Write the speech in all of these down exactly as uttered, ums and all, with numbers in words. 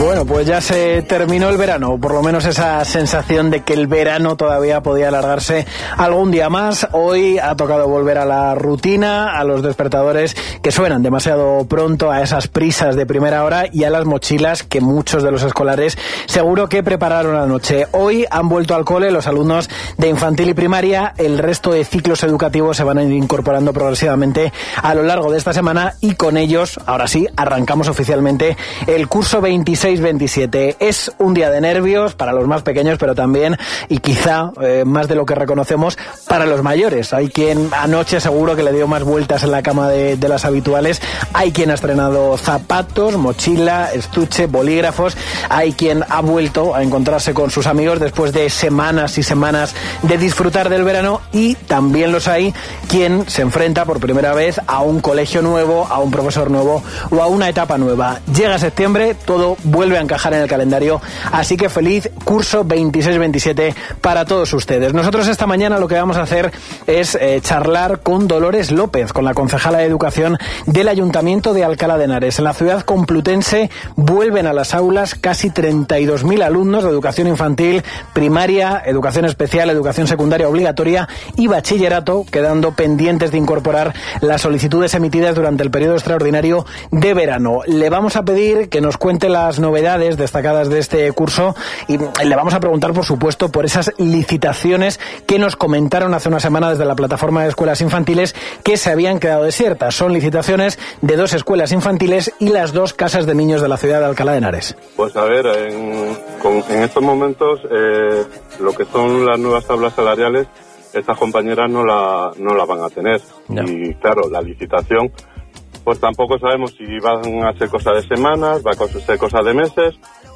Bueno, pues ya se terminó el verano, por lo menos esa sensación de que el verano todavía podía alargarse algún día más. Hoy ha tocado volver a la rutina, a los despertadores que suenan demasiado pronto, a esas prisas de primera hora y a las mochilas que muchos de los escolares seguro que prepararon anoche. Hoy han vuelto al cole los alumnos de infantil y primaria, el resto de ciclos educativos se van a ir incorporando progresivamente a lo largo de esta semana y con ellos, ahora sí, arrancamos oficialmente el curso veintiséis veintisiete. Es un día de nervios para los más pequeños, pero también, y quizá eh, más de lo que reconocemos, para los mayores. Hay quien anoche seguro que le dio más vueltas en la cama de, de las habituales. Hay quien ha estrenado zapatos, mochila, estuche, bolígrafos. Hay quien ha vuelto a encontrarse con sus amigos después de semanas y semanas de disfrutar del verano, y también los hay quien se enfrenta por primera vez a un colegio nuevo, a un profesor nuevo o a una etapa nueva. Llega septiembre, todo vuelve a encajar en el calendario, así que feliz curso veintiséis veintisiete para todos ustedes. Nosotros esta mañana lo que vamos a hacer es eh, charlar con Dolores López, con la concejala de Educación del Ayuntamiento de Alcalá de Henares. En la ciudad complutense vuelven a las aulas casi treinta y dos mil alumnos de educación infantil, primaria, educación especial, educación secundaria obligatoria y bachillerato, quedando pendientes de incorporar las solicitudes emitidas durante el periodo extraordinario de verano. Le vamos a pedir que nos cuente las novedades destacadas de este curso y le vamos a preguntar, por supuesto, por esas licitaciones que nos comentaron hace una semana desde la plataforma de escuelas infantiles que se habían quedado desiertas. Son licitaciones de dos escuelas infantiles y las dos casas de niños de la ciudad de Alcalá de Henares. Pues a ver, en, con, en estos momentos eh, lo que son las nuevas tablas salariales, estas compañeras no la, no la van a tener. No. Y claro, la licitación, pues tampoco sabemos si van a ser cosas de semanas, va a ser cosas de meses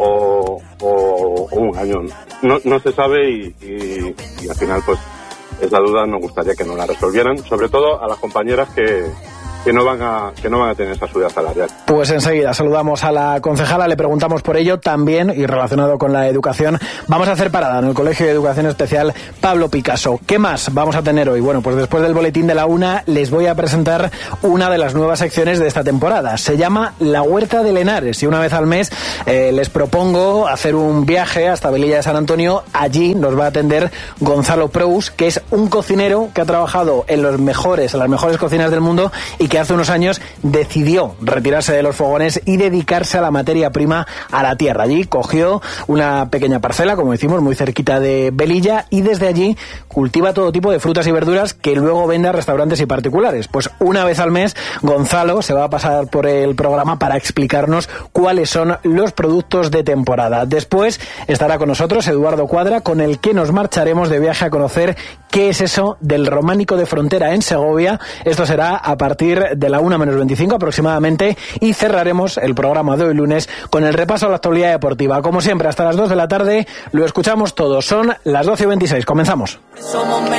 o, o, o un año. No, no se sabe y, y, y al final pues esa duda nos gustaría que nos la resolvieran, sobre todo a las compañeras que... que no van a que no van a tener esa subida salarial. Pues enseguida saludamos a la concejala, le preguntamos por ello también, y relacionado con la educación, vamos a hacer parada en el Colegio de Educación Especial Pablo Picasso. ¿Qué más vamos a tener hoy? Bueno, pues después del boletín de la una les voy a presentar una de las nuevas secciones de esta temporada. Se llama La Huerta de Henares y una vez al mes eh, les propongo hacer un viaje hasta Velilla de San Antonio. Allí nos va a atender Gonzalo Prous, que es un cocinero que ha trabajado en los mejores, en las mejores cocinas del mundo y que hace unos años decidió retirarse de los fogones y dedicarse a la materia prima, a la tierra. Allí cogió una pequeña parcela, como decimos, muy cerquita de Velilla, y desde allí cultiva todo tipo de frutas y verduras que luego vende a restaurantes y particulares. Pues una vez al mes Gonzalo se va a pasar por el programa para explicarnos cuáles son los productos de temporada. Después estará con nosotros Eduardo Cuadra, con el que nos marcharemos de viaje a conocer qué es eso del románico de frontera en Segovia. Esto será a partir de la una menos veinticinco aproximadamente, y cerraremos el programa de hoy lunes con el repaso a la actualidad deportiva. Como siempre, hasta las dos de la tarde lo escuchamos todos. Son las doce y veintiséis. Comenzamos.